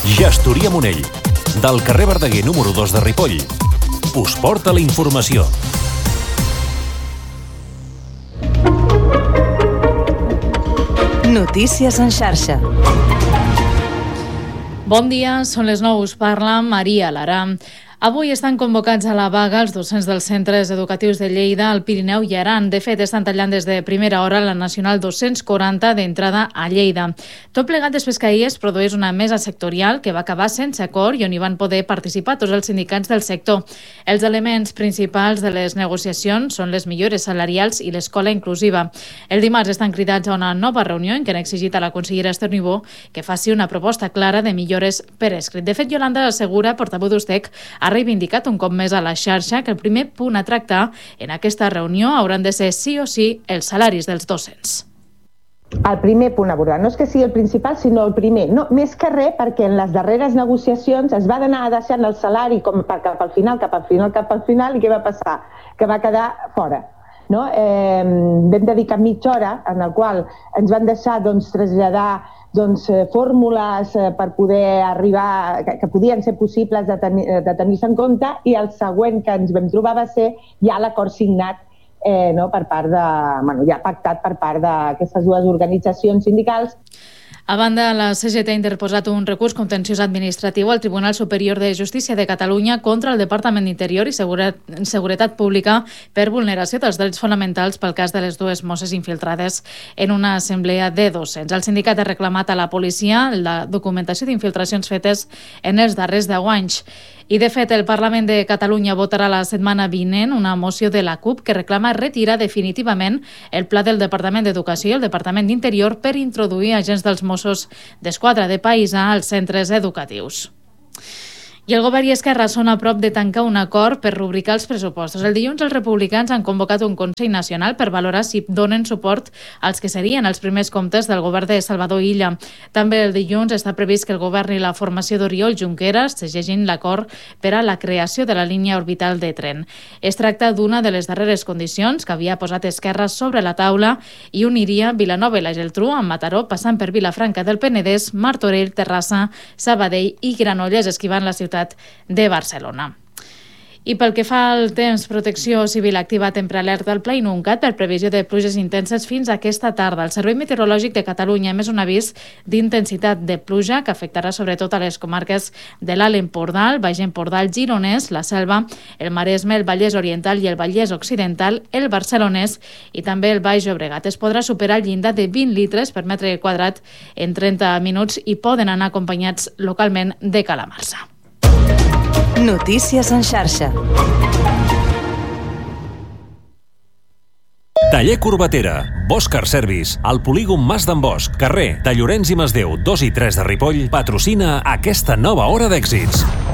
Gestoria Monell, del carrer Verdaguer número 2 de Ripoll. Us porta la informació. Notícies en xarxa. Bon dia, són les 9, us parla Maria Lara. Avui estan convocats a la vaga els docents dels centres educatius de Lleida, el Pirineu i Aran. De fet, estan tallant des de primera hora la Nacional 240 d'entrada a Lleida. Tot plegat després que ahir es produeix una mesa sectorial que va acabar sense acord i on hi van poder participar tots els sindicats del sector. Els elements principals de les negociacions són les millores salarials i l'escola inclusiva. El dimarts estan cridats a una nova reunió en què han exigit a la consellera Esther Niubó que faci una proposta clara de millores per escrit. De fet, Yolanda Segura, portaveu d'USTEC, ha reivindicat un cop més a la xarxa que el primer punt a tractar en aquesta reunió hauran de ser sí o sí els salaris dels docents. El primer punt a abordar, no és que sigui el principal, sinó el primer. No, més que res, perquè en les darreres negociacions es va anar deixant el salari com cap al final, i què va passar? Que va quedar fora. No? Vam dedicar mitja hora en el qual ens van deixar traslladar fórmules per poder arribar, que podien ser possibles de tenir-se en compte, i el següent que ens vam trobar va ser ja l'acord signat per part de, ja pactat per part d'aquestes dues organitzacions sindicals. A banda, la CGT ha interposat un recurs contenciós administratiu al Tribunal Superior de Justícia de Catalunya contra el Departament d'Interior i Seguretat Pública per vulneració dels drets fonamentals pel cas de les dues mosses infiltrades en una assemblea de docents. El sindicat ha reclamat a la policia la documentació d'infiltracions fetes en els darrers 10 anys. I, de fet, el Parlament de Catalunya votarà la setmana vinent una moció de la CUP que reclama retirar definitivament el pla del Departament d'Educació i el Departament d'Interior per introduir agents dels Mossos d'Esquadra de paisà als centres educatius. I el govern i Esquerra són a prop de tancar un acord per rubricar els pressupostos. El dilluns els republicans han convocat un Consell Nacional per valorar si donen suport als que serien els primers comptes del govern de Salvador Illa. També el dilluns està previst que el govern i la formació d'Oriol Junqueras segegin l'acord per a la creació de la línia orbital de tren. Es tracta d'una de les darreres condicions que havia posat Esquerra sobre la taula i uniria Vilanova i la Geltrú amb Mataró, passant per Vilafranca del Penedès, Martorell, Terrassa, Sabadell i Granollers, esquivant la ciutat de Barcelona. I pel que fa al temps, Protecció Civil ha activat en prealerta el Pla Inuncat per previsió de pluges intenses fins aquesta tarda. El Servei Meteorològic de Catalunya ha emès un avís d'intensitat de pluja que afectarà sobretot a les comarques de l'Alt Empordà, el Baix Empordà, el Gironès, la Selva, el Maresme, el Vallès Oriental i el Vallès Occidental, el Barcelonès i també el Baix Llobregat. Es podrà superar el llindar de 20 litres per metre quadrat en 30 minuts i poden anar acompanyats localment de calamarsa. Notícies en xarxa. Taller Corbatera, Bosch Car Service, al polígon Mas d'en Bosch, carrer de Llorenç i Masdeu 2 i 3 de Ripoll, patrocina aquesta nova hora d'èxits.